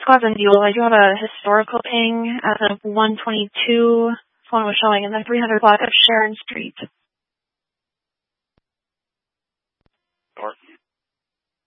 Squads and Buell, I do have a historical ping as of 1:22. This one was showing in the 300 block of Sharon Street.